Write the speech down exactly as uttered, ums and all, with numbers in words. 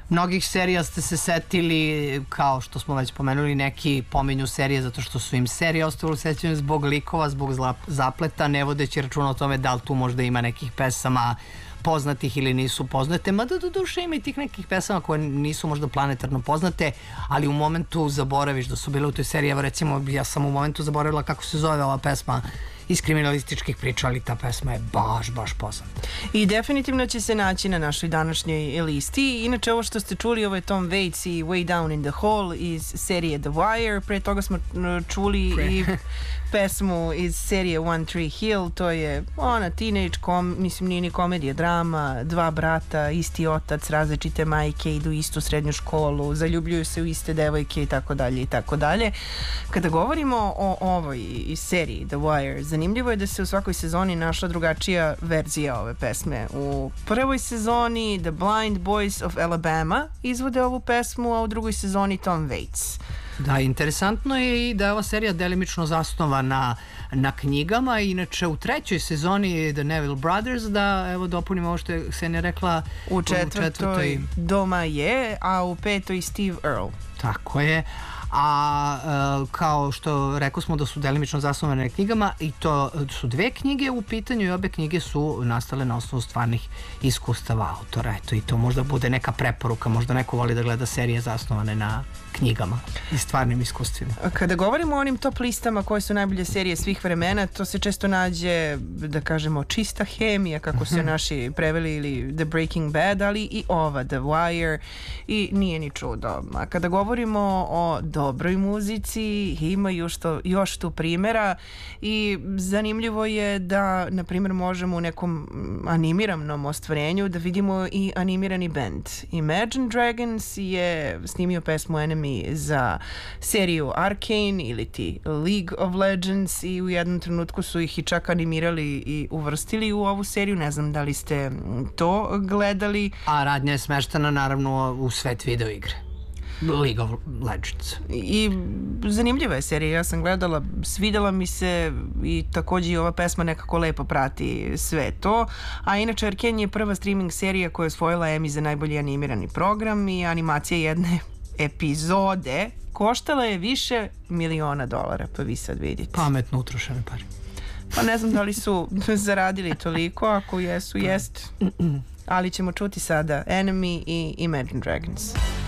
Mnogih serija ste se setili, kao što smo već pomenuli, neki pominju serije zato što su im serije ostale u sećanju zbog likova, zbog zapleta, ne vodeći računa o tome da li tu možda ima nekih pesama poznatih ili nisu poznate, mada do duše ima i tih nekih pesama koje nisu možda planetarno poznate, ali u momentu zaboraviš da su bile u toj seriji. Evo recimo, ja sam u momentu zaboravila kako se zove ova pesma iz kriminalističkih priča, ali ta pesma je baš, baš poznata. I definitivno će se naći na našoj današnjoj listi. Inače, ovo što ste čuli, ovo je Tom Waits i Way Down in the Hole iz serije The Wire. Pre toga smo čuli Pre. i pesmu iz serije One Tree Hill. To je ona teenage, kom, mislim nije ni komedija, drama, dva brata, isti otac, različite majke, idu u istu srednju školu, zaljubljuju se u iste devojke i tako dalje i tako dalje. Kada govorimo o ovoj seriji The Wire, zanimljivo je da se u svakoj sezoni našla drugačija verzija ove pesme. U prvoj sezoni The Blind Boys of Alabama izvode ovu pesmu, a u drugoj sezoni Tom Waits. Da, interesantno je i da je ova serija delimično zasnovana na knjigama. Inače, u trećoj sezoni The Neville Brothers, da evo dopunimo ovo što je Ksenija rekla, u četvrtoj, u četvrtoj doma je, a u petoj Steve Earle. Tako je. A e, kao što rekao smo da su delimično zasnovane na knjigama, i to su dve knjige u pitanju i obe knjige su nastale na osnovu stvarnih iskustava autora. Eto, i to možda bude neka preporuka, možda neko voli da gleda serije zasnovane na knjigama i stvarnim iskustvima. Kada govorimo o onim top listama koje su najbolje serije svih vremena, to se često nađe, da kažemo, čista hemija, kako su naši preveli, ili The Breaking Bad, ali i ova The Wire, i nije ni čudo. A kada govorimo o dobroj muzici, ima još, to, još tu primjera, i zanimljivo je da, na primjer, možemo u nekom animiranom ostvarenju da vidimo i animirani band. Imagine Dragons je snimio pesmu Enemy za seriju Arcane ili ti League of Legends, i u jednom trenutku su ih i čak animirali i uvrstili u ovu seriju. Ne znam da li ste to gledali. A radnja je smeštena naravno u svet video igre, League of Legends. I zanimljiva je serija, ja sam gledala, svidela mi se, i takođe i ova pesma nekako lepo prati sve to. A inače, Arcane je prva streaming serija koja je osvojila Emmy za najbolji animirani program, i animacija jedne epizode koštala je više miliona dolara, pa vi sad vidite. Pametno utrošene pare. Pa ne znam da li su zaradili toliko, ako jesu, jest. Ali ćemo čuti sada Enemy i Imagine Dragons.